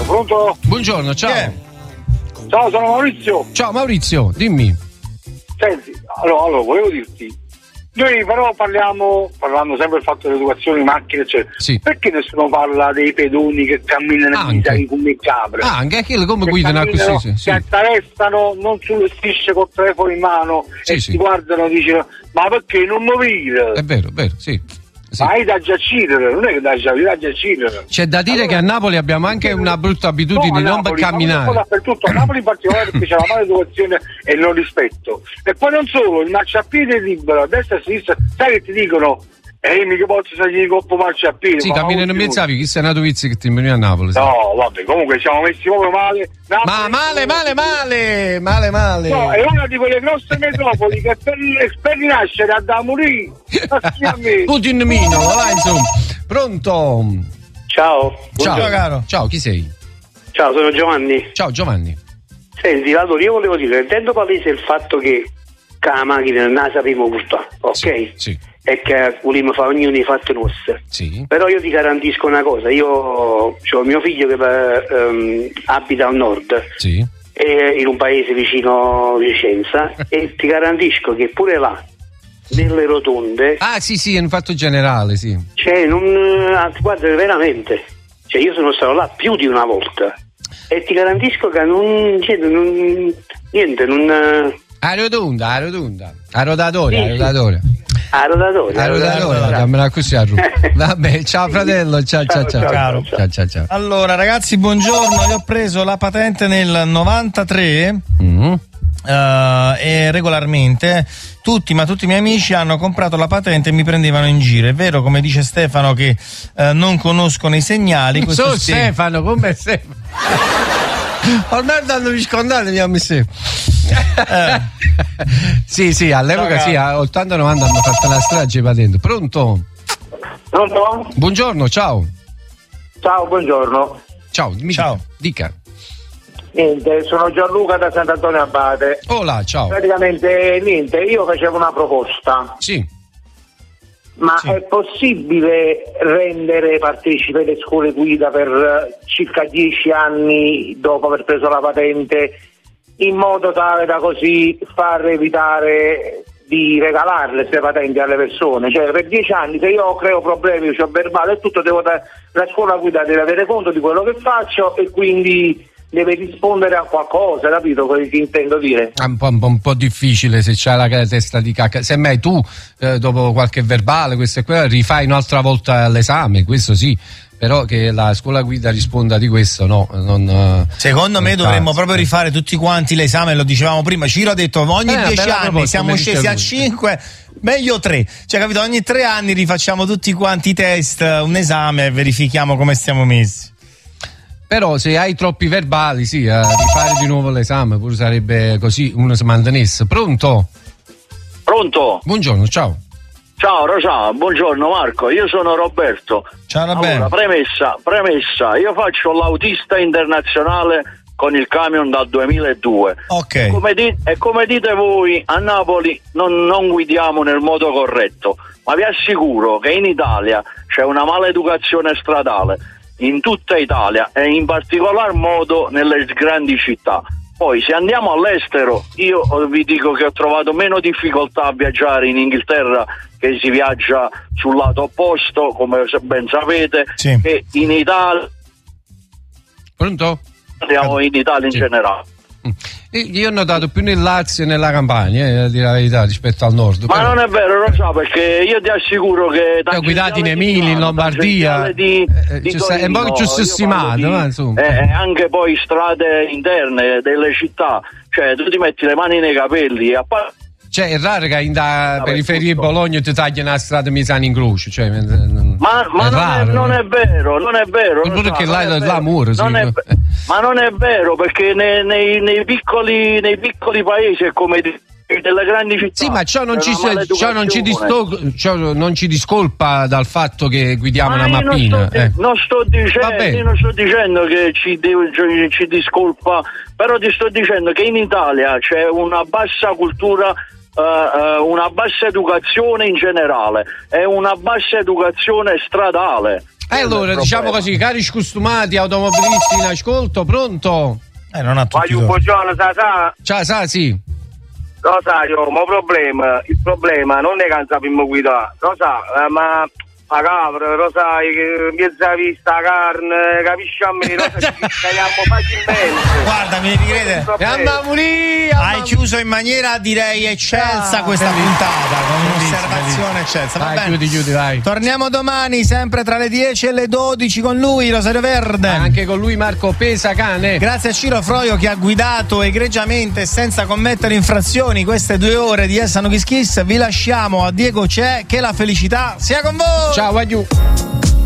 Pronto? Buongiorno, ciao. Ciao, sono Maurizio. Ciao Maurizio, dimmi. Senti, allora volevo dirti, noi però parlando sempre del fatto dell'educazione in macchine, eccetera. Sì. Perché nessuno parla dei pedoni che camminano come capre? Anche quello come guidano così, si attarestano, non sulle strisce col telefono in mano ti guardano e dicono ma perché non muovire? È vero, sì. Ma hai da giaccidere, non è che da giaccidere. C'è da dire che a Napoli abbiamo anche una brutta abitudine di non camminare. Ma dappertutto, a Napoli in particolare perché c'è la maleducazione e il non rispetto. E poi non solo, il marciapiede è libero, a destra e a sinistra, sai che ti dicono? Mica posso salire coppo marciapiede. Sì, camminano in mezzo, chi sei nato vizzi che ti immuni a Napoli. Sì. No, vabbè, comunque siamo messi proprio male. Ma male. No, è una di quelle grosse metropoli che per rinascere ha da morire. Putin Mino, va insomma. Pronto? Ciao. Ciao caro. Ciao, chi sei? Ciao, sono Giovanni. Ciao Giovanni. Senti, allora io volevo dire, intendo palese il fatto che la macchina non la sapevo portare, ok? Sì. E che vogliamo fare ognuno i fatti nostri. Sì. Però io ti garantisco una cosa, io ho mio figlio che abita al nord, sì, in un paese vicino Vicenza, e ti garantisco che pure là, nelle rotonde... sì, è un fatto generale, sì. Cioè, guarda, veramente, io sono stato là più di una volta, e ti garantisco che niente. Aerodatore. Dammela così a Vabbè, ciao fratello, ciao. Allora ragazzi, buongiorno, io ho preso la patente nel 93 e regolarmente tutti i miei amici hanno comprato la patente e mi prendevano in giro. È vero, come dice Stefano, che non conoscono i segnali. Stefano, come Stefano? Ormai danno viscondati, mi ha messo. Sì, all'epoca sì, a 80-90 hanno fatto la strage patente. Pronto? Buongiorno, ciao. Ciao, buongiorno. Ciao. Dica. Niente, sono Gianluca da Sant'Antonio Abate. Hola, ciao. Praticamente niente, io facevo una proposta. Sì. Ma è possibile rendere partecipe le scuole guida per circa 10 anni dopo aver preso la patente, in modo tale da così far evitare di regalare le patenti alle persone? Cioè, per 10 anni, se io creo problemi, ho verbale e tutto, la scuola guida deve avere conto di quello che faccio e quindi deve rispondere a qualcosa, capito quello che intendo dire? È un po' difficile se c'hai la testa di cacca. Semmai tu, dopo qualche verbale, questo e quello, rifai un'altra volta l'esame, questo sì. Però che la scuola guida risponda di questo, no. Secondo me dovremmo proprio rifare tutti quanti l'esame, lo dicevamo prima. Ciro ha detto ogni 10 anni siamo scesi a 5, meglio 3. Cioè, capito, ogni 3 anni rifacciamo tutti quanti i test, un esame e verifichiamo come stiamo messi. Però se hai troppi verbali, sì, rifare di nuovo l'esame, pure sarebbe così, uno si mantenesse. Pronto? Buongiorno, ciao. Ciao, buongiorno Marco, io sono Roberto. Ciao Roberto. Allora, premessa, io faccio l'autista internazionale con il camion dal 2002. Ok. E come dite voi, a Napoli non guidiamo nel modo corretto, ma vi assicuro che in Italia c'è una maleducazione stradale, in tutta Italia e in particolar modo nelle grandi città. Poi se andiamo all'estero, io vi dico che ho trovato meno difficoltà a viaggiare in Inghilterra, che si viaggia sul lato opposto, come ben sapete, sì, che in Italia. Pronto? Andiamo in Italia in generale. Io ho notato più nel Lazio e nella Campania, a dire la verità, rispetto al nord. Ma non è vero, lo so, perché io ti assicuro che ho guidato in Emilia, in Lombardia, è un po' giustissimato, ma insomma. Anche poi strade interne delle città, cioè tu ti metti le mani nei capelli e cioè è raro che in periferia di Bologna ti tagliano la strada Misano in croce, cioè, ma non è vero. Perché là è l'amore, ma non è vero, perché nei piccoli paesi è come delle grandi città. Sì, ma ciò non ci discolpa dal fatto che guidiamo una mappina. Non sto dicendo che ci discolpa, però ti sto dicendo che in Italia c'è una bassa cultura, una bassa educazione in generale e una bassa educazione stradale. Allora, diciamo così, cari scostumati automobilisti in ascolto, pronto? Non ha tutti. Buongiorno, sa. Ciao, sì. Rosario, il problema non è che non sappiamo guidare, ma a capra, lo sai, mezza vista, carne, capisci a me, ci creiamo facilmente. Guarda, mi devi credere. Andiamo lì. Hai chiuso in maniera, direi, eccelsa questa puntata, con un'osservazione eccelsa. Va bene. Chiudi, vai. Torniamo domani, sempre tra le 10 e le 12 con lui, Rosario Verde. Anche con lui Marco Pesacane. Grazie a Ciro Froio che ha guidato egregiamente e senza commettere infrazioni queste 2 ore di Essano Kiss Kiss. Vi lasciamo a Diego C'è, che la felicità sia con voi. Ciao, adieu.